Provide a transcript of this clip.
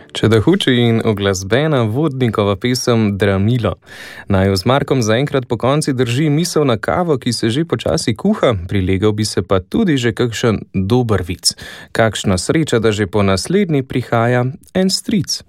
Če da huči in oglasbena Vodnikova pesem Dramilo. Naj z Markom zaenkrat po konci drži misel na kavo, ki se že počasi kuha, prilegel bi se pa tudi že kakšen dober vic. Kakšna sreča, da že po naslednji prihaja en stric.